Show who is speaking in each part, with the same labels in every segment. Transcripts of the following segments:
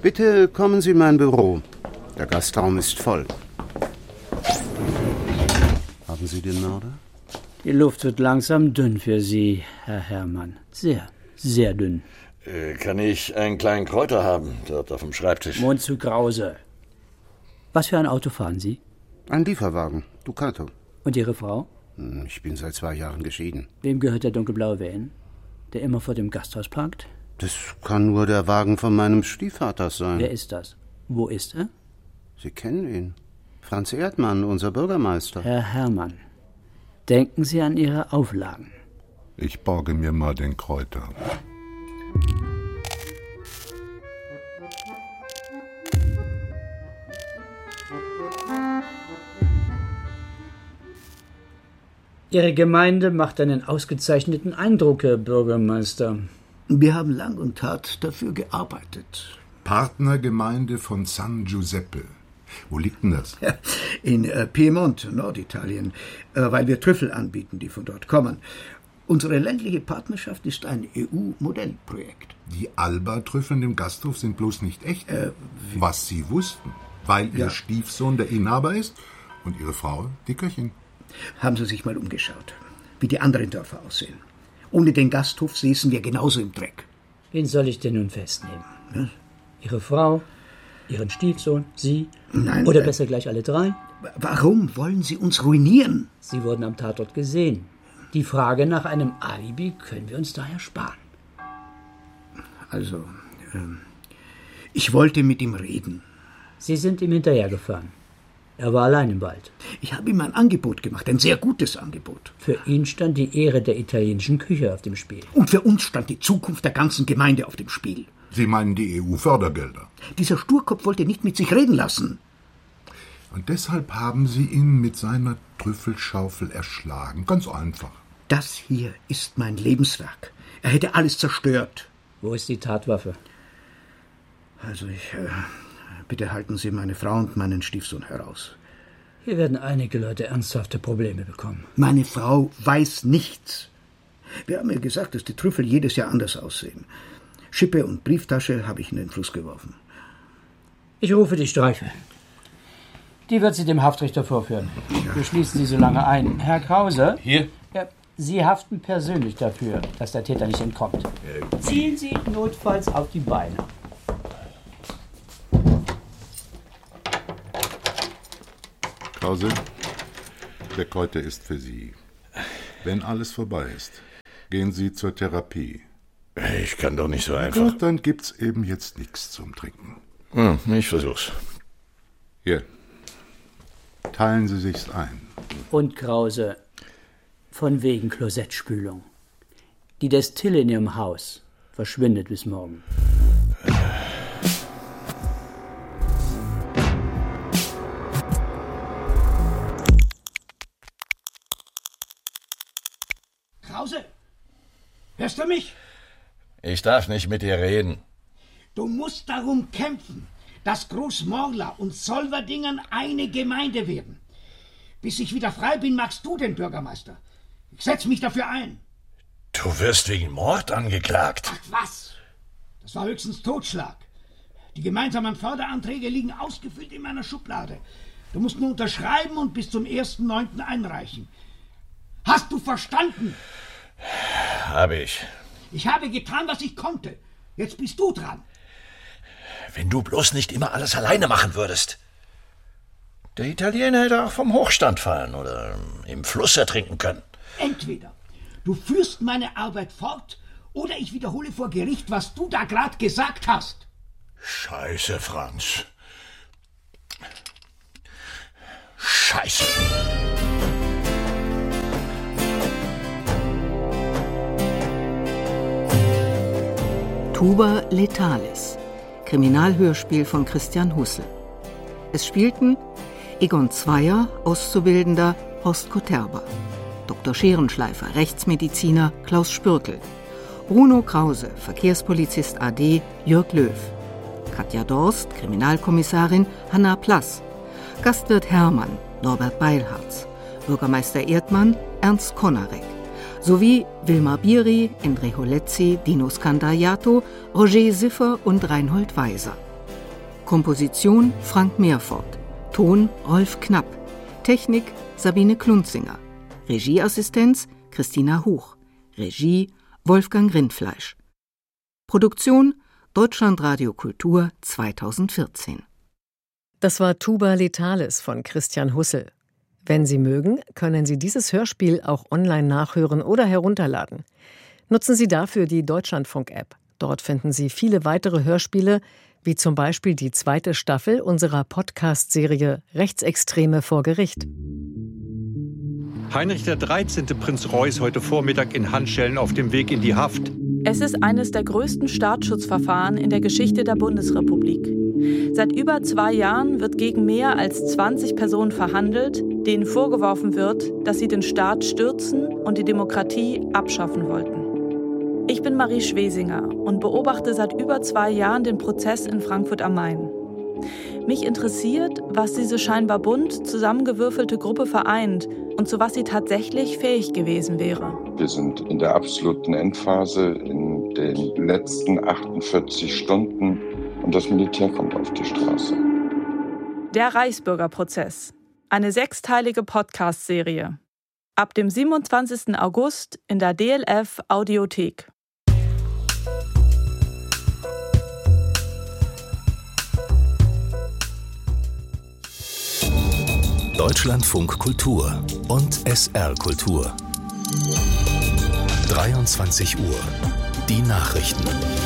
Speaker 1: Bitte kommen Sie in mein Büro. Der Gastraum ist voll. Haben Sie den Mörder?
Speaker 2: Die Luft wird langsam dünn für Sie, Herr Herrmann. Sehr, sehr dünn.
Speaker 3: Kann ich einen kleinen Kräuter haben, dort auf dem Schreibtisch?
Speaker 2: Mund zu Krause. Was für ein Auto fahren Sie?
Speaker 1: Ein Lieferwagen, Ducato.
Speaker 2: Und Ihre Frau?
Speaker 1: Ich bin seit 2 Jahren geschieden.
Speaker 2: Wem gehört der dunkelblaue Van, der immer vor dem Gasthaus parkt?
Speaker 1: Das kann nur der Wagen von meinem Stiefvater sein.
Speaker 2: Wer ist das? Wo ist er?
Speaker 1: Sie kennen ihn. Franz Erdmann, unser Bürgermeister.
Speaker 2: Herr Herrmann, denken Sie an Ihre Auflagen.
Speaker 4: Ich borge mir mal den Kräuter.
Speaker 2: Ihre Gemeinde macht einen ausgezeichneten Eindruck, Herr Bürgermeister.
Speaker 5: Wir haben lang und hart dafür gearbeitet.
Speaker 4: Partnergemeinde von San Giuseppe. Wo liegt denn das?
Speaker 5: In Piemont, Norditalien, weil wir Trüffel anbieten, die von dort kommen. Unsere ländliche Partnerschaft ist ein EU-Modellprojekt.
Speaker 4: Die Alba-Trüffeln im Gasthof sind bloß nicht echt. Was Sie wussten, weil Ihr Stiefsohn der Inhaber ist und Ihre Frau die Köchin.
Speaker 5: Haben Sie sich mal umgeschaut, wie die anderen Dörfer aussehen. Ohne den Gasthof säßen wir genauso im Dreck.
Speaker 2: Wen soll ich denn nun festnehmen? Ja? Ihre Frau, Ihren Stiefsohn, Sie?
Speaker 5: Nein.
Speaker 2: Oder besser gleich alle 3?
Speaker 5: Warum wollen Sie uns ruinieren?
Speaker 2: Sie wurden am Tatort gesehen. Die Frage nach einem Alibi können wir uns daher sparen.
Speaker 5: Also, ich wollte mit ihm reden.
Speaker 2: Sie sind ihm hinterhergefahren. Er war allein im Wald.
Speaker 5: Ich habe ihm ein Angebot gemacht, ein sehr gutes Angebot.
Speaker 2: Für ihn stand die Ehre der italienischen Küche auf dem Spiel.
Speaker 5: Und für uns stand die Zukunft der ganzen Gemeinde auf dem Spiel.
Speaker 4: Sie meinen die EU-Fördergelder?
Speaker 5: Dieser Sturkopf wollte nicht mit sich reden lassen.
Speaker 4: Und deshalb haben Sie ihn mit seiner Trüffelschaufel erschlagen. Ganz einfach.
Speaker 5: Das hier ist mein Lebenswerk. Er hätte alles zerstört.
Speaker 2: Wo ist die Tatwaffe?
Speaker 5: Also bitte halten Sie meine Frau und meinen Stiefsohn heraus.
Speaker 2: Hier werden einige Leute ernsthafte Probleme bekommen.
Speaker 5: Meine Frau weiß nichts. Wir haben ihr gesagt, dass die Trüffel jedes Jahr anders aussehen. Schippe und Brieftasche habe ich in den Fluss geworfen.
Speaker 2: Ich rufe die Streife. Die wird sie dem Haftrichter vorführen. Wir schließen sie so lange ein. Herr Krause?
Speaker 3: Hier?
Speaker 2: Ja, Sie haften persönlich dafür, dass der Täter nicht entkommt. Ziehen Sie notfalls auf die Beine.
Speaker 4: Krause, der Kräuter ist für Sie. Wenn alles vorbei ist, gehen Sie zur Therapie.
Speaker 3: Ich kann doch nicht so einfach.
Speaker 4: Gut, dann gibt's eben jetzt nichts zum Trinken.
Speaker 3: Ich versuch's.
Speaker 4: Hier, teilen Sie sich's ein.
Speaker 2: Und Krause, von wegen Klosettspülung. Die Destille in Ihrem Haus verschwindet bis morgen.
Speaker 5: Krause, hörst du mich?
Speaker 3: Ich darf nicht mit dir reden.
Speaker 5: Du musst darum kämpfen, dass Großmorla und Solverdingen eine Gemeinde werden. Bis ich wieder frei bin, machst du den Bürgermeister. Ich setze mich dafür ein.
Speaker 3: Du wirst wegen Mord angeklagt.
Speaker 5: Ach was? Das war höchstens Totschlag. Die gemeinsamen Förderanträge liegen ausgefüllt in meiner Schublade. Du musst nur unterschreiben und bis zum 1.9. einreichen. Hast du verstanden?
Speaker 3: Habe ich.
Speaker 5: Ich habe getan, was ich konnte. Jetzt bist du dran.
Speaker 3: Wenn du bloß nicht immer alles alleine machen würdest. Der Italiener hätte auch vom Hochstand fallen oder im Fluss ertrinken können.
Speaker 5: Entweder du führst meine Arbeit fort oder ich wiederhole vor Gericht, was du da gerade gesagt hast.
Speaker 3: Scheiße, Franz. Scheiße.
Speaker 6: Tuba Letalis, Kriminalhörspiel von Christian Hussel. Es spielten Egon Zweier, Auszubildender Horst Koterba, Dr. Scherenschleifer, Rechtsmediziner Klaus Spürkel, Bruno Krause, Verkehrspolizist AD Jörg Löw, Katja Dorst, Kriminalkommissarin Hanna Plass, Gastwirt Hermann Norbert Beilharz, Bürgermeister Erdmann Ernst Konarek, sowie Wilmar Bieri, Endre Holezzi, Dino Scandagliato, Roger Siffer und Reinhold Weiser. Komposition Frank Meerfort, Ton Rolf Knapp, Technik Sabine Klunzinger, Regieassistenz Christina Huch, Regie Wolfgang Rindfleisch. Produktion Deutschlandradio Kultur 2014.
Speaker 7: Das war Tuba Letalis von Christian Hussel. Wenn Sie mögen, können Sie dieses Hörspiel auch online nachhören oder herunterladen. Nutzen Sie dafür die Deutschlandfunk-App. Dort finden Sie viele weitere Hörspiele, wie zum Beispiel die 2. Staffel unserer Podcast-Serie Rechtsextreme vor Gericht.
Speaker 8: Heinrich der 13. Prinz Reuß heute Vormittag in Handschellen auf dem Weg in die Haft.
Speaker 9: Es ist eines der größten Staatsschutzverfahren in der Geschichte der Bundesrepublik. Seit über 2 Jahren wird gegen mehr als 20 Personen verhandelt, denen vorgeworfen wird, dass sie den Staat stürzen und die Demokratie abschaffen wollten. Ich bin Marie Schwesinger und beobachte seit über 2 Jahren den Prozess in Frankfurt am Main. Mich interessiert, was diese scheinbar bunt zusammengewürfelte Gruppe vereint und zu was sie tatsächlich fähig gewesen wäre.
Speaker 10: Wir sind in der absoluten Endphase, in den letzten 48 Stunden und das Militär kommt auf die Straße.
Speaker 9: Der Reichsbürgerprozess, eine 6-teilige Podcast-Serie. Ab dem 27. August in der DLF Audiothek.
Speaker 11: Deutschlandfunk Kultur und SR Kultur. 23 Uhr. Die Nachrichten.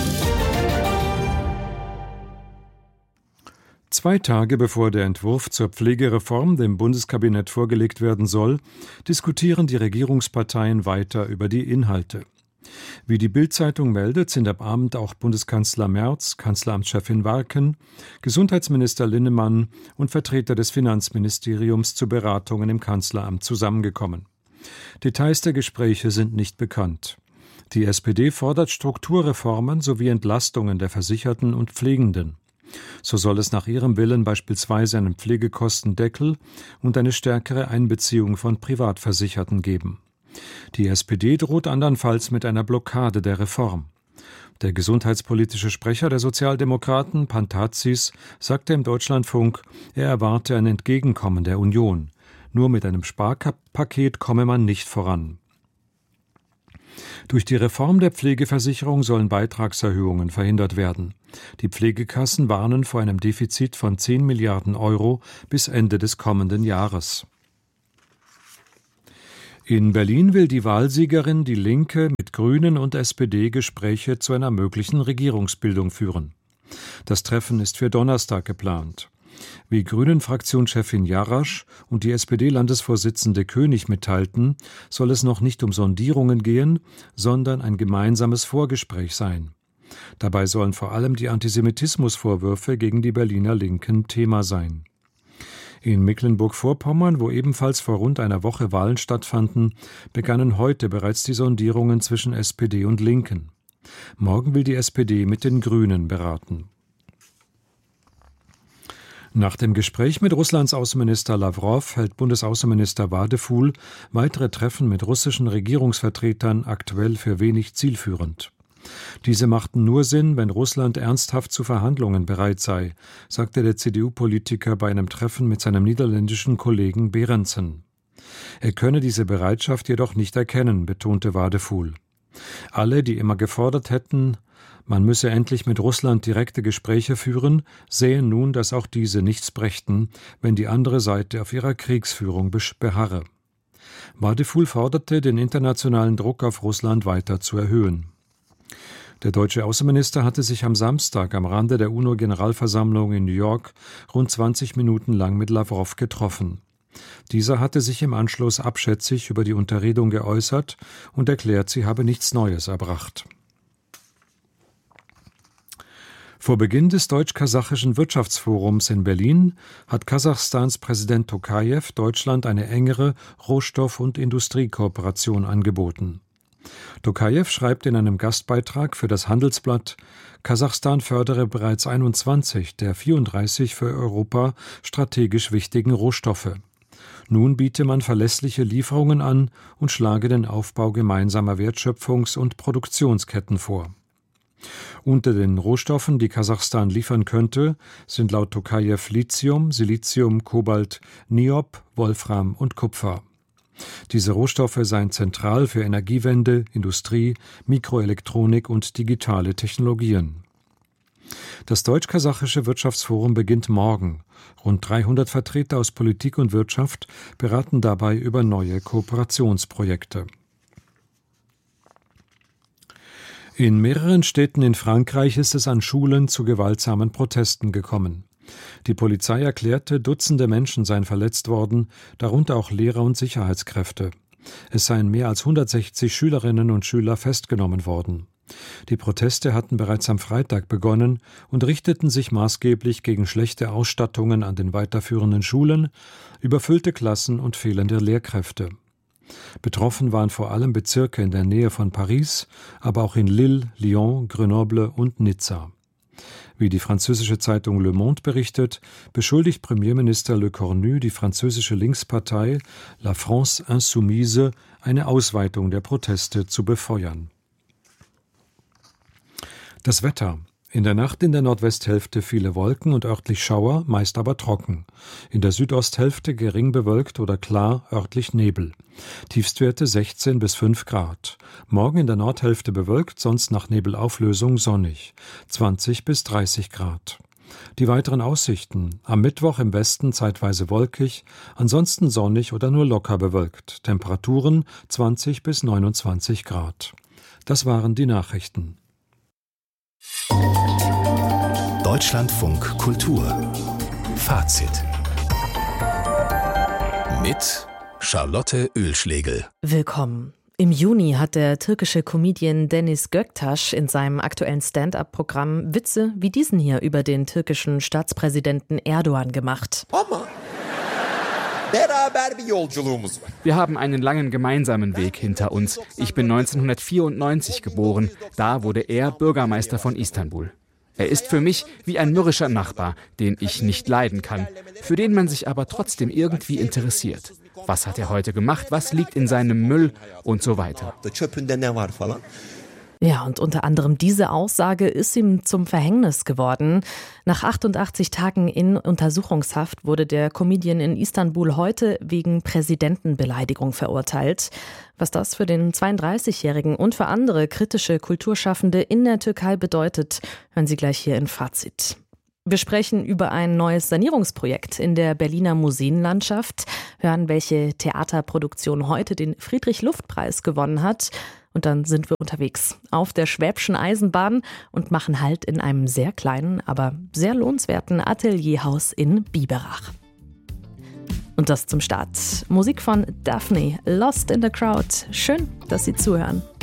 Speaker 12: 2 Tage bevor der Entwurf zur Pflegereform dem Bundeskabinett vorgelegt werden soll, diskutieren die Regierungsparteien weiter über die Inhalte. Wie die Bild-Zeitung meldet, sind am Abend auch Bundeskanzler Merz, Kanzleramtschefin Warken, Gesundheitsminister Linnemann und Vertreter des Finanzministeriums zu Beratungen im Kanzleramt zusammengekommen. Details der Gespräche sind nicht bekannt. Die SPD fordert Strukturreformen sowie Entlastungen der Versicherten und Pflegenden. So soll es nach ihrem Willen beispielsweise einen Pflegekostendeckel und eine stärkere Einbeziehung von Privatversicherten geben. Die SPD droht andernfalls mit einer Blockade der Reform. Der gesundheitspolitische Sprecher der Sozialdemokraten, Pantazis, sagte im Deutschlandfunk, er erwarte ein Entgegenkommen der Union. Nur mit einem Sparpaket komme man nicht voran. Durch die Reform der Pflegeversicherung sollen Beitragserhöhungen verhindert werden. Die Pflegekassen warnen vor einem Defizit von 10 Milliarden Euro bis Ende des kommenden Jahres. In Berlin will die Wahlsiegerin Die Linke mit Grünen und SPD Gespräche zu einer möglichen Regierungsbildung führen. Das Treffen ist für Donnerstag geplant. Wie Grünen-Fraktionschefin Jarasch und die SPD-Landesvorsitzende König mitteilten, soll es noch nicht um Sondierungen gehen, sondern ein gemeinsames Vorgespräch sein. Dabei sollen vor allem die Antisemitismusvorwürfe gegen die Berliner Linken Thema sein. In Mecklenburg-Vorpommern, wo ebenfalls vor rund einer Woche Wahlen stattfanden, begannen heute bereits die Sondierungen zwischen SPD und Linken. Morgen will die SPD mit den Grünen beraten. Nach dem Gespräch mit Russlands Außenminister Lawrow hält Bundesaußenminister Wadefuhl weitere Treffen mit russischen Regierungsvertretern aktuell für wenig zielführend. Diese machten nur Sinn, wenn Russland ernsthaft zu Verhandlungen bereit sei, sagte der CDU-Politiker bei einem Treffen mit seinem niederländischen Kollegen Berendsen. Er könne diese Bereitschaft jedoch nicht erkennen, betonte Wadefuhl. Alle, die immer gefordert hätten, man müsse endlich mit Russland direkte Gespräche führen, sehen nun, dass auch diese nichts brächten, wenn die andere Seite auf ihrer Kriegsführung beharre. Wadefuhl forderte, den internationalen Druck auf Russland weiter zu erhöhen. Der deutsche Außenminister hatte sich am Samstag am Rande der UNO-Generalversammlung in New York rund 20 Minuten lang mit Lawrow getroffen. Dieser hatte sich im Anschluss abschätzig über die Unterredung geäußert und erklärt, sie habe nichts Neues erbracht. Vor Beginn des Deutsch-Kasachischen Wirtschaftsforums in Berlin hat Kasachstans Präsident Tokajew Deutschland eine engere Rohstoff- und Industriekooperation angeboten. Tokajew schreibt in einem Gastbeitrag für das Handelsblatt, Kasachstan fördere bereits 21 der 34 für Europa strategisch wichtigen Rohstoffe. Nun biete man verlässliche Lieferungen an und schlage den Aufbau gemeinsamer Wertschöpfungs- und Produktionsketten vor. Unter den Rohstoffen, die Kasachstan liefern könnte, sind laut Tokajew Lithium, Silizium, Kobalt, Niob, Wolfram und Kupfer. Diese Rohstoffe seien zentral für Energiewende, Industrie, Mikroelektronik und digitale Technologien. Das Deutsch-Kasachische Wirtschaftsforum beginnt morgen. Rund 300 Vertreter aus Politik und Wirtschaft beraten dabei über neue Kooperationsprojekte. In mehreren Städten in Frankreich ist es an Schulen zu gewaltsamen Protesten gekommen. Die Polizei erklärte, Dutzende Menschen seien verletzt worden, darunter auch Lehrer und Sicherheitskräfte. Es seien mehr als 160 Schülerinnen und Schüler festgenommen worden. Die Proteste hatten bereits am Freitag begonnen und richteten sich maßgeblich gegen schlechte Ausstattungen an den weiterführenden Schulen, überfüllte Klassen und fehlende Lehrkräfte. Betroffen waren vor allem Bezirke in der Nähe von Paris, aber auch in Lille, Lyon, Grenoble und Nizza. Wie die französische Zeitung Le Monde berichtet, beschuldigt Premierminister Le Cornu die französische Linkspartei La France Insoumise, eine Ausweitung der Proteste zu befeuern. Das Wetter. In der Nacht in der Nordwesthälfte viele Wolken und örtlich Schauer, meist aber trocken. In der Südosthälfte gering bewölkt oder klar, örtlich Nebel. Tiefstwerte 16 bis 5 Grad. Morgen in der Nordhälfte bewölkt, sonst nach Nebelauflösung sonnig. 20 bis 30 Grad. Die weiteren Aussichten. Am Mittwoch im Westen zeitweise wolkig, ansonsten sonnig oder nur locker bewölkt. Temperaturen 20 bis 29 Grad. Das waren die Nachrichten.
Speaker 11: Deutschlandfunk Kultur Fazit mit Charlotte Oehlschlegel.
Speaker 7: Willkommen. Im Juni hat der türkische Comedian Deniz Göktaş in seinem aktuellen Stand-up-Programm Witze wie diesen hier über den türkischen Staatspräsidenten Erdogan gemacht.
Speaker 13: Wir haben einen langen gemeinsamen Weg hinter uns. Ich bin 1994 geboren. Da wurde er Bürgermeister von Istanbul. Er ist für mich wie ein mürrischer Nachbar, den ich nicht leiden kann, für den man sich aber trotzdem irgendwie interessiert. Was hat er heute gemacht? Was liegt in seinem Müll? Und so weiter.
Speaker 7: Ja, und unter anderem diese Aussage ist ihm zum Verhängnis geworden. Nach 88 Tagen in Untersuchungshaft wurde der Comedian in Istanbul heute wegen Präsidentenbeleidigung verurteilt. Was das für den 32-Jährigen und für andere kritische Kulturschaffende in der Türkei bedeutet, hören Sie gleich hier in Fazit. Wir sprechen über ein neues Sanierungsprojekt in der Berliner Museenlandschaft, hören, welche Theaterproduktion heute den Friedrich-Luft-Preis gewonnen hat. Und dann sind wir unterwegs auf der Schwäbischen Eisenbahn und machen Halt in einem sehr kleinen, aber sehr lohnenswerten Atelierhaus in Biberach. Und das zum Start. Musik von Daphne, Lost in the Crowd. Schön, dass Sie zuhören.